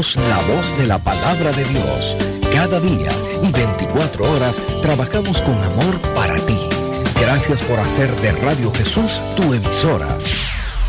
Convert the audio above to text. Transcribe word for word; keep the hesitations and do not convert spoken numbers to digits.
Somos la voz de la palabra de Dios. Cada día y veinticuatro horas trabajamos con amor para ti. Gracias por hacer de Radio Jesús tu emisora.